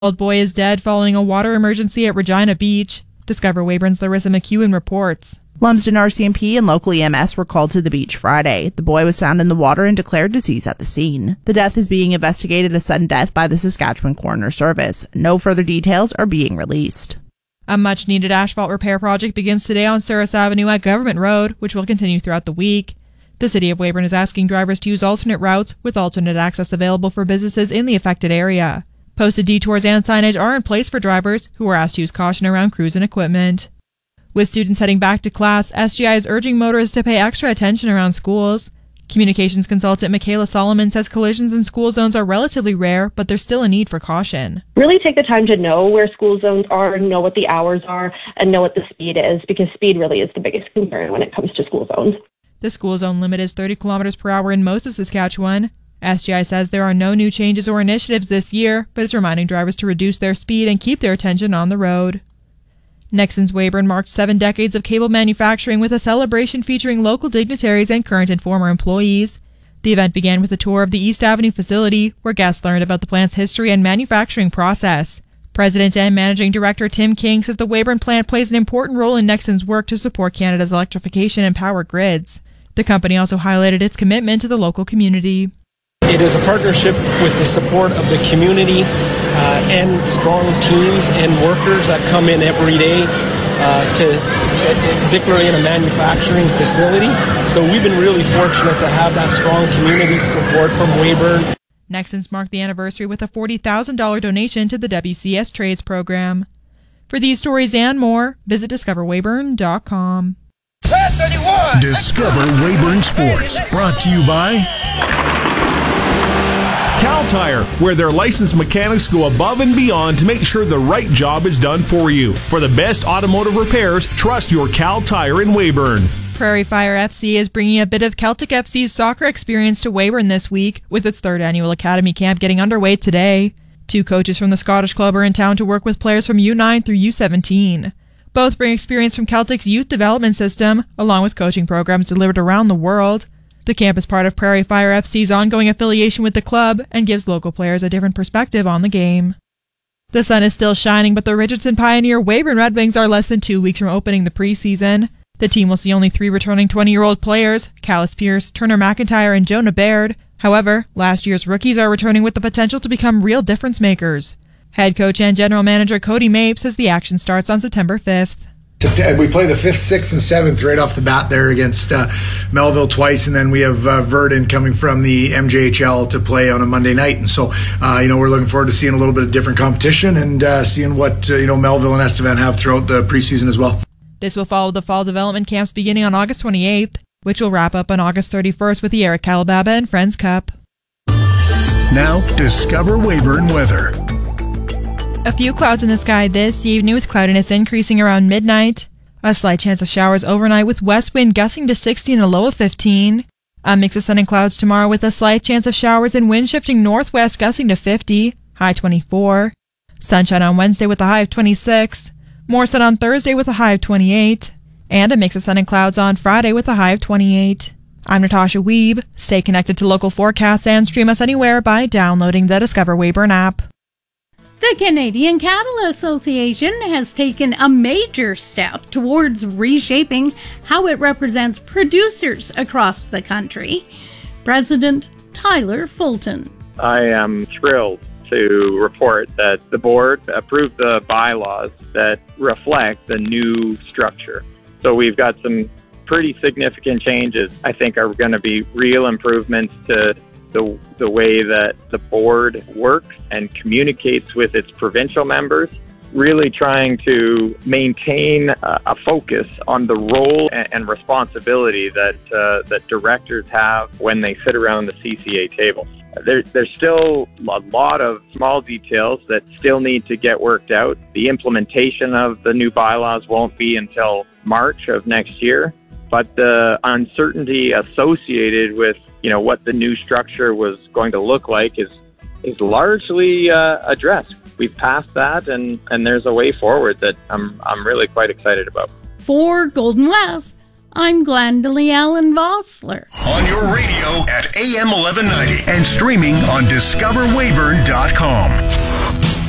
Old boy is dead following a water emergency at Regina Beach. Discover Weyburn's Larissa McEwen reports. Lumsden RCMP and local EMS were called to the beach Friday. The boy was found in the water and declared deceased at the scene. The death is being investigated as sudden death by the Saskatchewan Coroner Service. No further details are being released. A much-needed asphalt repair project begins today on Souris Avenue at Government Road, which will continue throughout the week. The City of Weyburn is asking drivers to use alternate routes with alternate access available for businesses in the affected area. Posted detours and signage are in place for drivers who are asked to use caution around crews and equipment. With students heading back to class, SGI is urging motorists to pay extra attention around schools. Communications consultant Michaela Solomon says collisions in school zones are relatively rare, but there's still a need for caution. Really take the time to know where school zones are, know what the hours are, and know what the speed is, because speed really is the biggest concern when it comes to school zones. The school zone limit is 30 kilometers per hour in most of Saskatchewan. SGI says there are no new changes or initiatives this year, but is reminding drivers to reduce their speed and keep their attention on the road. Nexans Weyburn marked 7 decades of cable manufacturing with a celebration featuring local dignitaries and current and former employees. The event began with a tour of the East Avenue facility, where guests learned about the plant's history and manufacturing process. President and Managing Director Tim King says the Weyburn plant plays an important role in Nexans' work to support Canada's electrification and power grids. The company also highlighted its commitment to the local community. It is a partnership with the support of the community and strong teams and workers that come in every day, particularly in a manufacturing facility. So we've been really fortunate to have that strong community support from Weyburn. Nexans marked the anniversary with a $40,000 donation to the WCS Trades program. For these stories and more, visit discoverweyburn.com. Discover Weyburn Sports, brought to you by Cal Tire, where their licensed mechanics go above and beyond to make sure the right job is done for you. For the best automotive repairs, trust your Cal Tire in Weyburn. Prairie Fire FC is bringing a bit of Celtic FC's soccer experience to Weyburn this week, with its 3rd annual academy camp getting underway today. 2 coaches from the Scottish club are in town to work with players from U9 through U17. Both bring experience from Celtic's youth development system, along with coaching programs delivered around the world. The camp is part of Prairie Fire FC's ongoing affiliation with the club and gives local players a different perspective on the game. The sun is still shining, but the Richardson Pioneer Weyburn Red Wings are less than 2 weeks from opening the preseason. The team will see only 3 returning 20-year-old players, Callis Pierce, Turner McIntyre, and Jonah Baird. However, last year's rookies are returning with the potential to become real difference makers. Head coach and general manager Cody Mapes says the action starts on September 5th. We play the 5th, 6th, and 7th right off the bat there against Melville twice, and then we have Verdun coming from the MJHL to play on a Monday night. And so, we're looking forward to seeing a little bit of different competition and seeing what Melville and Estevan have throughout the preseason as well. This will follow the fall development camps beginning on August 28th, which will wrap up on August 31st with the Eric Calababa and Friends Cup. Now, discover Weyburn weather. A few clouds in the sky this evening with cloudiness increasing around midnight. A slight chance of showers overnight with west wind gusting to 60 and a low of 15. A mix of sun and clouds tomorrow with a slight chance of showers and wind shifting northwest gusting to 50, high 24. Sunshine on Wednesday with a high of 26. More sun on Thursday with a high of 28. And a mix of sun and clouds on Friday with a high of 28. I'm Natasha Weeb. Stay connected to local forecasts and stream us anywhere by downloading the Discover Weyburn app. The Canadian Cattle Association has taken a major step towards reshaping how it represents producers across the country. President Tyler Fulton. I am thrilled to report that the board approved the bylaws that reflect the new structure. So we've got some pretty significant changes. I think are going to be real improvements to the way that the board works and communicates with its provincial members, really trying to maintain a focus on the role and responsibility that directors have when they sit around the CCA table. There's still a lot of small details that still need to get worked out. The implementation of the new bylaws won't be until March of next year, but the uncertainty associated with what the new structure was going to look like is largely addressed. We've passed that, and there's a way forward that I'm really quite excited about. For Golden West, I'm Glendalee Allen Vossler. On your radio at AM 1190 and streaming on discoverweyburn.com.